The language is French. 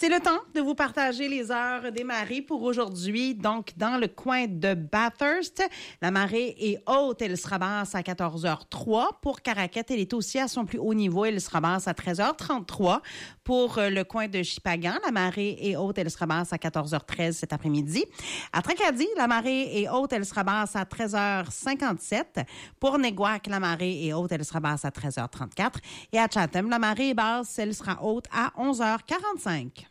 C'est le temps de vous partager les heures des marées pour aujourd'hui. Donc, dans le coin de Bathurst, la marée est haute. Elle se ramasse à 14h03. Pour Caraquet, elle est aussi à son plus haut niveau. Elle se ramasse à 13h33. Pour le coin de Shippagan, la marée est haute. Elle se ramasse à 14h13 cet après-midi. À Tracadie, la marée est haute. Elle se ramasse à 13h57. Pour Neguac, la marée est haute. Elle se ramasse à 13h34. Et à Chatham, la marée est basse. Elle sera haute à 11h45.